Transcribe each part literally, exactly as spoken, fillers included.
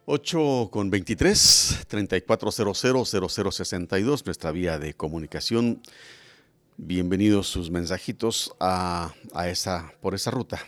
ocho con veintitrés, treinta y cuatro cero cero cero cero sesenta y dos, nuestra vía de comunicación. Bienvenidos sus mensajitos a, a esa, por esa ruta.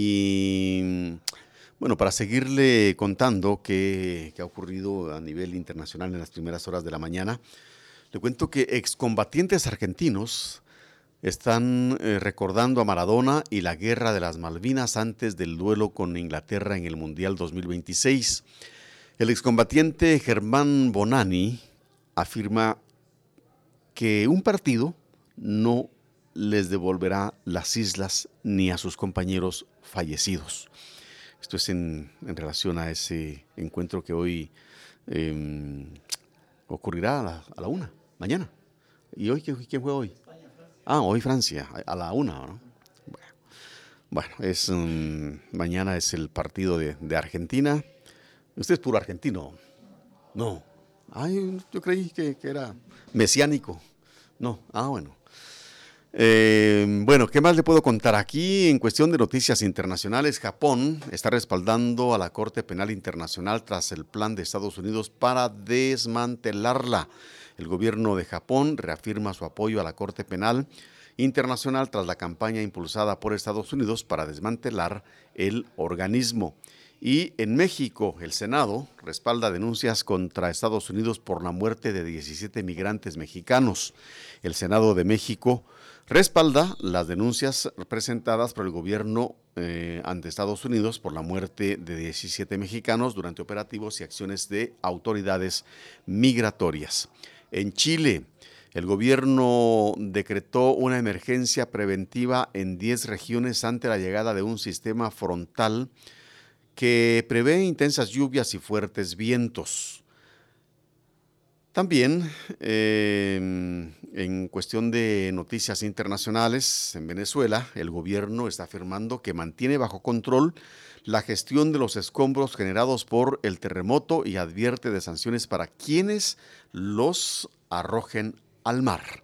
Y bueno, para seguirle contando qué, qué ha ocurrido a nivel internacional en las primeras horas de la mañana, le cuento que excombatientes argentinos están eh, recordando a Maradona y la guerra de las Malvinas antes del duelo con Inglaterra en el Mundial dos mil veintiséis. El excombatiente Germán Bonani afirma que un partido no les devolverá las islas ni a sus compañeros fallecidos. Esto es en, en relación a ese encuentro que hoy eh, ocurrirá a la, a la una, mañana. ¿Y hoy quién, quién juega hoy? Ah, hoy Francia, a la una, ¿no? Bueno, bueno es, um, mañana es el partido de, de Argentina. Usted es puro argentino. No. Ay, yo creí que, que era mesiánico. No. Ah, bueno. Eh, bueno, ¿qué más le puedo contar? Aquí en cuestión de noticias internacionales, Japón está respaldando a la Corte Penal Internacional tras el plan de Estados Unidos para desmantelarla. El gobierno de Japón reafirma su apoyo a la Corte Penal Internacional tras la campaña impulsada por Estados Unidos para desmantelar el organismo. Y en México, el Senado respalda denuncias contra Estados Unidos por la muerte de diecisiete migrantes mexicanos. El Senado de México respalda las denuncias presentadas por el gobierno eh, ante Estados Unidos por la muerte de diecisiete mexicanos durante operativos y acciones de autoridades migratorias. En Chile, el gobierno decretó una emergencia preventiva en diez regiones ante la llegada de un sistema frontal que prevé intensas lluvias y fuertes vientos. También, eh, en cuestión de noticias internacionales, en Venezuela, el gobierno está afirmando que mantiene bajo control la gestión de los escombros generados por el terremoto y advierte de sanciones para quienes los arrojen al mar.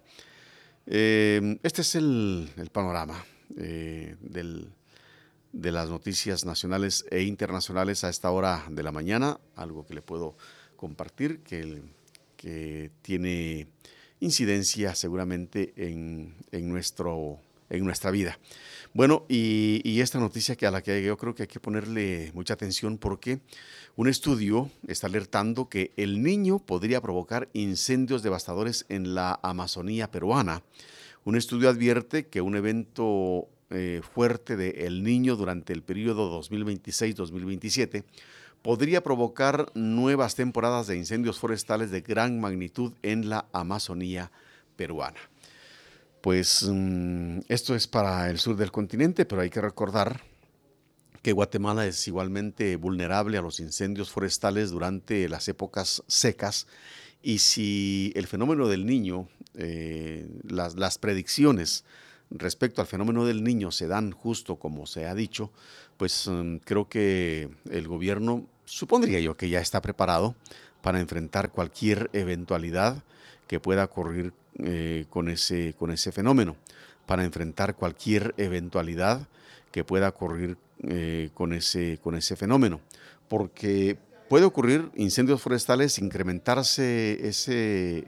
Eh, este es el, el panorama eh, del de las noticias nacionales e internacionales a esta hora de la mañana, algo que le puedo compartir que, que tiene incidencia seguramente en, en, nuestro, en nuestra vida. Bueno, y, y esta noticia que a la que yo creo que hay que ponerle mucha atención porque un estudio está alertando que el niño podría provocar incendios devastadores en la Amazonía peruana. Un estudio advierte que un evento Eh, fuerte de El Niño durante el periodo dos mil veintiséis dos mil veintisiete podría provocar nuevas temporadas de incendios forestales de gran magnitud en la Amazonía peruana. Pues um, esto es para el sur del continente, pero hay que recordar que Guatemala es igualmente vulnerable a los incendios forestales durante las épocas secas y si el fenómeno del Niño, eh, las, las predicciones respecto al fenómeno del Niño se dan justo como se ha dicho, pues um, creo que el gobierno, supondría yo que ya está preparado para enfrentar cualquier eventualidad que pueda ocurrir eh, con, ese, con ese fenómeno, para enfrentar cualquier eventualidad que pueda ocurrir eh, con, ese, con ese fenómeno, porque puede ocurrir incendios forestales, incrementarse ese